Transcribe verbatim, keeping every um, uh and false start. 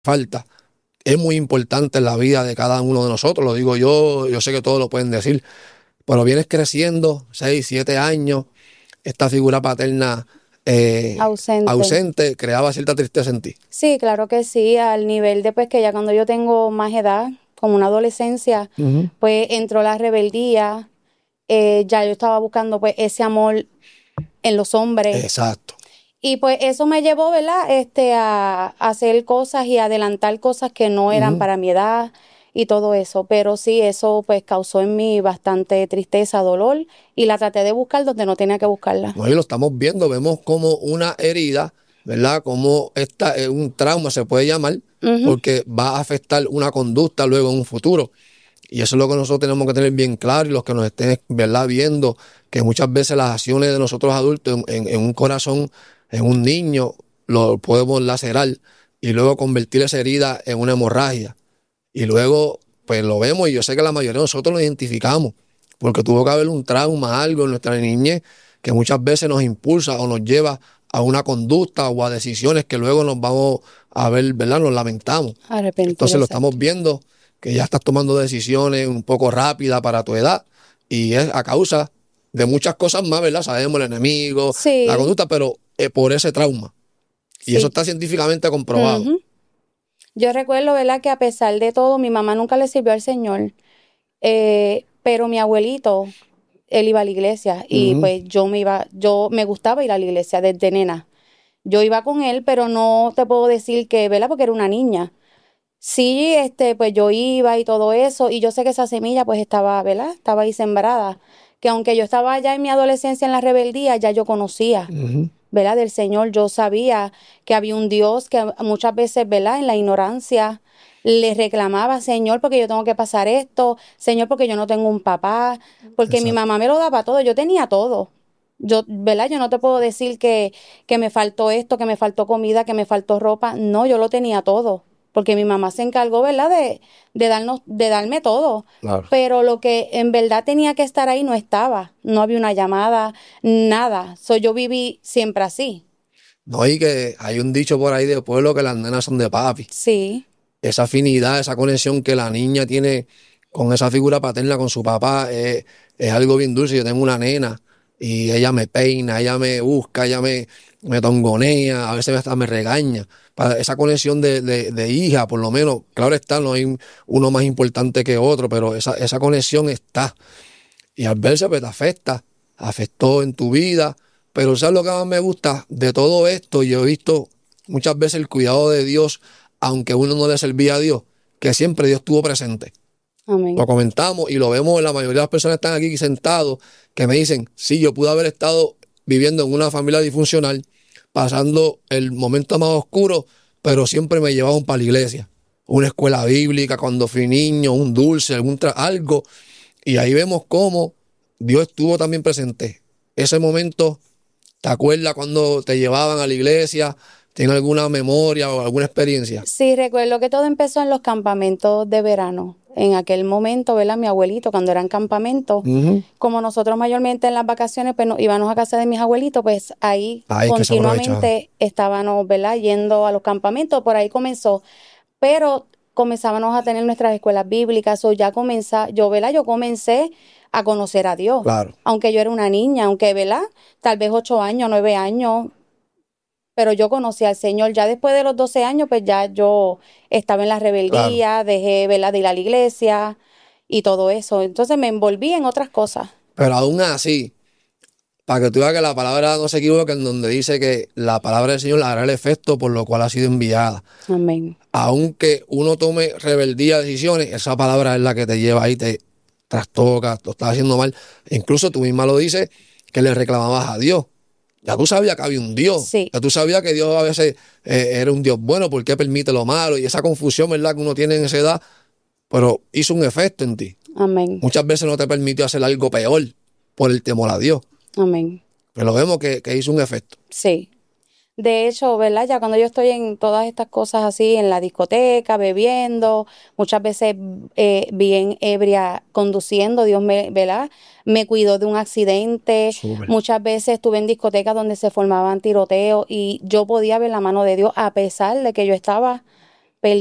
falta es muy importante en la vida de cada uno de nosotros, lo digo yo, yo sé que todos lo pueden decir, pero vienes creciendo, seis, siete años, esta figura paterna eh, Ausente. ausente creaba cierta tristeza en ti. Sí, claro que sí, al nivel de pues que ya cuando yo tengo más edad, como una adolescencia, Uh-huh. pues entró la rebeldía, eh, ya yo estaba buscando pues ese amor en los hombres. Exacto. Y pues eso me llevó, ¿verdad? Este, a, a hacer cosas y adelantar cosas que no eran Uh-huh. para mi edad y todo eso. Pero sí, eso pues causó en mí bastante tristeza, dolor, y la traté de buscar donde no tenía que buscarla. No, y lo estamos viendo, vemos como una herida, ¿verdad? Como esta es un trauma, se puede llamar, Ujú. porque va a afectar una conducta luego en un futuro. Y eso es lo que nosotros tenemos que tener bien claro, y los que nos estén, ¿verdad?, viendo, que muchas veces las acciones de nosotros adultos en, en, en un corazón, en un niño, lo podemos lacerar y luego convertir esa herida en una hemorragia. Y luego, pues lo vemos, y yo sé que la mayoría de nosotros lo identificamos, porque tuvo que haber un trauma, algo en nuestra niñez que muchas veces nos impulsa o nos lleva a una conducta o a decisiones que luego nos vamos a ver, ¿verdad? Nos lamentamos. Arrepentir, Entonces lo exacto. estamos viendo que ya estás tomando decisiones un poco rápidas para tu edad, y es a causa de muchas cosas más, ¿verdad? Sabemos el enemigo, Sí. la conducta, pero eh, por ese trauma. Y Sí. eso está científicamente comprobado. Ujú. Yo recuerdo, ¿verdad?, que a pesar de todo, mi mamá nunca le sirvió al Señor, eh, pero mi abuelito, él iba a la iglesia y Ujú. pues yo me iba, yo me gustaba ir a la iglesia desde nena. Yo iba con él, pero no te puedo decir que, ¿verdad?, porque era una niña. Sí, este, pues yo iba y todo eso, y yo sé que esa semilla pues estaba, ¿verdad?, estaba ahí sembrada, que aunque yo estaba ya en mi adolescencia en la rebeldía, ya yo conocía, Ujú. ¿verdad?, del Señor. Yo sabía que había un Dios que muchas veces, ¿verdad?, en la ignorancia le reclamaba: Señor, porque yo tengo que pasar esto, Señor, porque yo no tengo un papá, porque mi Exacto. mamá me lo daba todo, yo tenía todo. Yo, ¿verdad?, yo no te puedo decir que, que me faltó esto, que me faltó comida, que me faltó ropa. No, yo lo tenía todo, porque mi mamá se encargó, ¿verdad?, de, de darnos, de darme todo. Claro. Pero lo que en verdad tenía que estar ahí no estaba. No había una llamada, nada. So, yo viví siempre así. No, y que hay un dicho por ahí de pueblo que las nenas son de papi. Sí. Esa afinidad, esa conexión que la niña tiene con esa figura paterna, con su papá, es, es algo bien dulce. Yo tengo una nena y ella me peina, ella me busca, ella me, me tongonea, a veces hasta me regaña. Para esa conexión de, de, de hija, por lo menos, claro está, no hay uno más importante que otro, pero esa, esa conexión está. Y al verse, pues te afecta, afectó en tu vida. Pero ¿sabes lo que más me gusta de todo esto? Yo he visto muchas veces el cuidado de Dios, aunque uno no le servía a Dios, que siempre Dios estuvo presente. Amén. Lo comentamos y lo vemos en la mayoría de las personas que están aquí sentados, que me dicen: sí, yo pude haber estado viviendo en una familia disfuncional, pasando el momento más oscuro, pero siempre me llevaban para la iglesia, una escuela bíblica cuando fui niño, un dulce, algún tra- algo. Y ahí vemos cómo Dios estuvo también presente. Ese momento, ¿te acuerdas cuando te llevaban a la iglesia? ¿Tienes alguna memoria o alguna experiencia? Sí, recuerdo que todo empezó en los campamentos de verano. En aquel momento, ¿verdad?, mi abuelito, cuando eran campamentos, Uh-huh. como nosotros mayormente en las vacaciones, pues nos íbamos a casa de mis abuelitos, pues ahí Ay, que se aprovechaban. continuamente estábamos, ¿verdad?, yendo a los campamentos. Por ahí comenzó. Pero comenzábamos a tener nuestras escuelas bíblicas, o ya comenza, yo, ¿verdad?, yo comencé a conocer a Dios. Claro. Aunque yo era una niña, aunque, ¿verdad?, tal vez ocho años, nueve años, pero yo conocí al Señor. Ya después de los doce años, pues ya yo estaba en la rebeldía, dejé, ¿verdad?, de ir a la iglesia y todo eso. Entonces me envolví en otras cosas. Pero aún así, para que tú veas que la palabra no se equivoque, en donde dice que la palabra del Señor hará el efecto por lo cual ha sido enviada. Amén. Aunque uno tome rebeldía, decisiones, esa palabra es la que te lleva ahí, te trastoca, lo estás haciendo mal. Incluso tú misma lo dices, que le reclamabas a Dios. Ya tú sabías que había un Dios. Sí. Ya tú sabías que Dios a veces eh, era un Dios bueno, porque permite lo malo, y esa confusión, ¿verdad?, que uno tiene en esa edad, pero hizo un efecto en ti. Amén. Muchas veces no te permitió hacer algo peor por el temor a Dios. Amén. Pero vemos que, que hizo un efecto. Sí. De hecho, ¿verdad?, ya cuando yo estoy en todas estas cosas así, en la discoteca, bebiendo, muchas veces eh, bien ebria conduciendo, Dios me, ¿verdad?, me cuidó de un accidente. Súper. Muchas veces estuve en discotecas donde se formaban tiroteos y yo podía ver la mano de Dios a pesar de que yo estaba